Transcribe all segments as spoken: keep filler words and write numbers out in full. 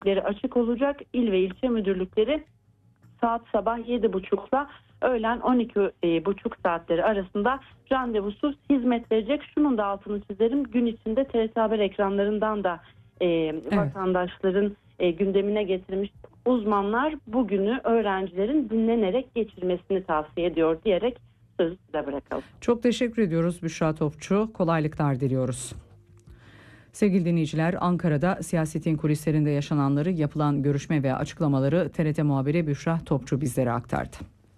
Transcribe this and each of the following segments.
müdürlükleri açık olacak. İl ve ilçe müdürlükleri saat sabah yedi buçukla öğlen on iki buçuk saatleri arasında randevusuz hizmet verecek. Şunun da altını çizerim. Gün içinde T R T Haber ekranlarından da e, evet. vatandaşların e, gündemine getirmiş uzmanlar bugünü öğrencilerin dinlenerek geçirmesini tavsiye ediyor diyerek sözü size bırakalım. Çok teşekkür ediyoruz Büşra Topçu. Kolaylıklar diliyoruz. Sevgili dinleyiciler, Ankara'da siyasetin kulislerinde yaşananları, yapılan görüşme ve açıklamaları T R T muhabiri Büşra Topçu bizlere aktardı.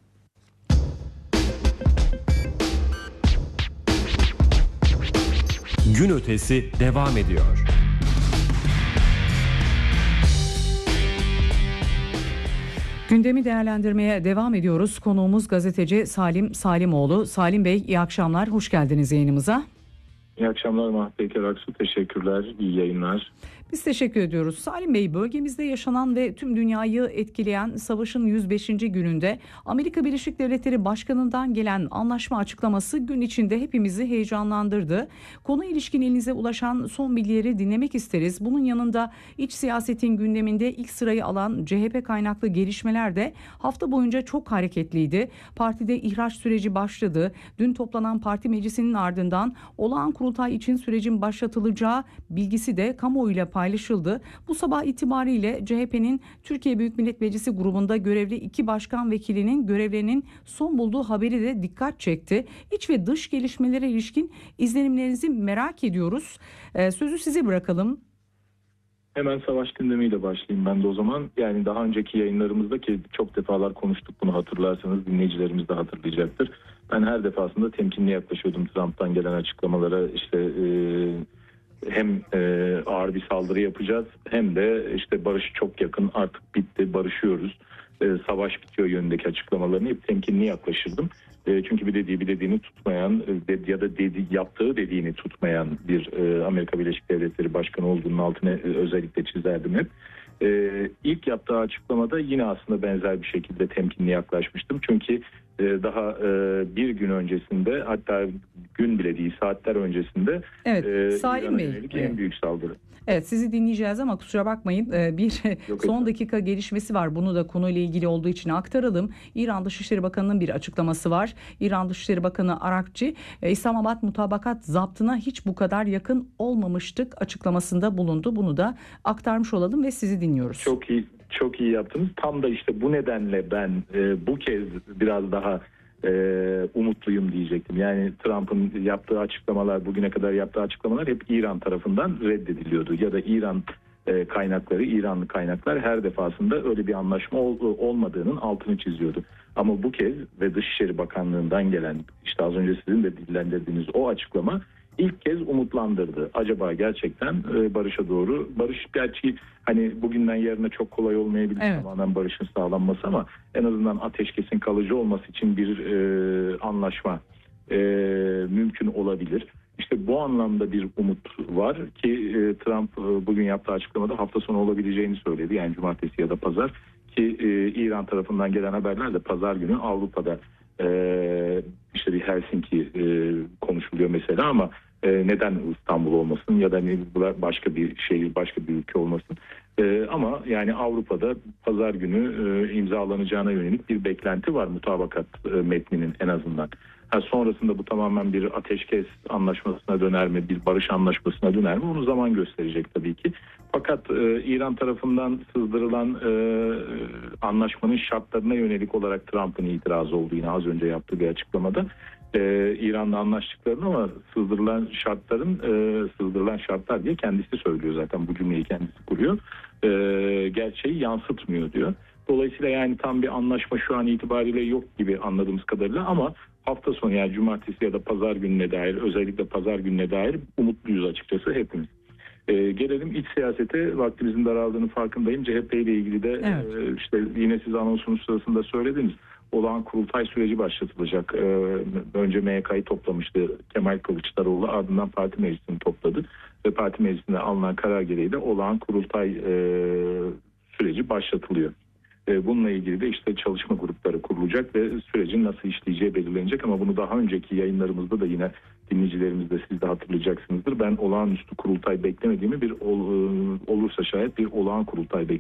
Gün ötesi devam ediyor. Gündemi değerlendirmeye devam ediyoruz. Konuğumuz gazeteci Salim Salimoğlu. Salim Bey, iyi akşamlar. Hoş geldiniz yayınımıza. İyi akşamlar Mahmut Peker Aksu. Teşekkürler. İyi yayınlar. Biz teşekkür ediyoruz. Salim Bey, bölgemizde yaşanan ve tüm dünyayı etkileyen savaşın yüz beşinci gününde Amerika Birleşik Devletleri Başkanı'ndan gelen anlaşma açıklaması gün içinde hepimizi heyecanlandırdı. Konu ilişkin elinize ulaşan son bilgileri dinlemek isteriz. Bunun yanında iç siyasetin gündeminde ilk sırayı alan C H P kaynaklı gelişmeler de hafta boyunca çok hareketliydi. Partide ihraç süreci başladı. Dün toplanan parti meclisinin ardından olağan kurultay için sürecin başlatılacağı bilgisi de kamuoyuyla paylaşıldı. paylaşıldı. Bu sabah itibariyle C H P'nin Türkiye Büyük Millet Meclisi grubunda görevli iki başkan vekilinin görevlerinin son bulduğu haberi de dikkat çekti. İç ve dış gelişmelere ilişkin izlenimlerinizi merak ediyoruz. Ee, sözü size bırakalım. Hemen savaş gündemiyle başlayayım ben de o zaman. Yani daha önceki yayınlarımızda ki çok defalar konuştuk, bunu hatırlarsanız dinleyicilerimiz de hatırlayacaktır. Ben her defasında temkinli yaklaşıyordum Trump'tan gelen açıklamalara. İşte e, hem e, ağır bir saldırı yapacağız hem de işte barış çok yakın, artık bitti, barışıyoruz, e, savaş bitiyor yönündeki açıklamalarını hep temkinli yaklaşırdım. E, çünkü bir dediği bir dediğini tutmayan e, ya da dedi, yaptığı dediğini tutmayan bir e, Amerika Birleşik Devletleri Başkanı olduğunun altını e, özellikle çizerdim hep. E, ilk yaptığı açıklamada yine aslında benzer bir şekilde temkinli yaklaşmıştım. Çünkü e, daha e, bir gün öncesinde, hatta gün bile değil saatler öncesinde evet, e, Salim Bey, yönelik en büyük saldırı. Evet, sizi dinleyeceğiz ama kusura bakmayın, bir Yok, son efendim. dakika gelişmesi var. Bunu da konuyla ilgili olduğu için aktaralım. İran Dışişleri Bakanı'nın bir açıklaması var. İran Dışişleri Bakanı Arakçi, İslamabad mutabakat zaptına hiç bu kadar yakın olmamıştık açıklamasında bulundu. Bunu da aktarmış olalım ve sizi dinliyoruz. Çok iyi, çok iyi yaptınız. Tam da işte bu nedenle ben e, bu kez biraz daha e, umutluyum diyecektim. Yani Trump'ın yaptığı açıklamalar, bugüne kadar yaptığı açıklamalar hep İran tarafından reddediliyordu. Ya da İran e, kaynakları, İranlı kaynaklar her defasında öyle bir anlaşma ol, olmadığının altını çiziyordu. Ama bu kez ve Dışişleri Bakanlığı'ndan gelen, işte az önce sizin de dillendirdiğiniz o açıklama ilk kez umutlandırdı. Acaba gerçekten e, barışa doğru, barış gerçi hani bugünden yarına çok kolay olmayabilir, evet, tamamen barışın sağlanması, ama en azından ateşkesin kalıcı olması için bir e, anlaşma e, mümkün olabilir. İşte bu anlamda bir umut var ki e, Trump e, bugün yaptığı açıklamada hafta sonu olabileceğini söyledi. Yani cumartesi ya da pazar, ki e, İran tarafından gelen haberler de pazar günü Avrupa'da Ee, işte bir Helsinki e, konuşuluyor mesela, ama e, neden İstanbul olmasın ya da ne, başka bir şehir, başka bir ülke olmasın, e, ama yani Avrupa'da pazar günü e, imzalanacağına yönelik bir beklenti var mutabakat e, metninin en azından. Ha, sonrasında bu tamamen bir ateşkes anlaşmasına döner mi, bir barış anlaşmasına döner mi, onu zaman gösterecek tabii ki. Fakat e, İran tarafından sızdırılan e, anlaşmanın şartlarına yönelik olarak Trump'ın itirazı oldu yine az önce yaptığı bir açıklamada. E, İran'la anlaştıklarını ama sızdırılan şartların e, sızdırılan şartlar diye kendisi söylüyor, zaten bu cümleyi kendisi kuruyor. E, gerçeği yansıtmıyor diyor. Dolayısıyla yani tam bir anlaşma şu an itibariyle yok gibi anladığımız kadarıyla, ama hafta sonu yani cumartesi ya da pazar gününe dair, özellikle pazar gününe dair umutluyuz açıkçası hepimiz. Ee, gelelim iç siyasete. Vaktimizin daraldığını farkındayım. C H P ile ilgili de evet. e, işte yine siz anonsunuz sırasında söylediniz. Olağan kurultay süreci başlatılacak. Ee, önce M Y K'yı toplamıştı Kemal Kılıçdaroğlu, ardından parti meclisini topladı ve parti meclisinde alınan karar gereği de olağan kurultay e, süreci başlatılıyor. Bununla ilgili de işte çalışma grupları kurulacak ve sürecin nasıl işleyeceği belirlenecek, ama bunu daha önceki yayınlarımızda da yine dinleyicilerimiz de siz de hatırlayacaksınızdır. Ben olağanüstü kurultay beklemediğimi, bir ol, olursa şayet bir olağan kurultay bekliyorum.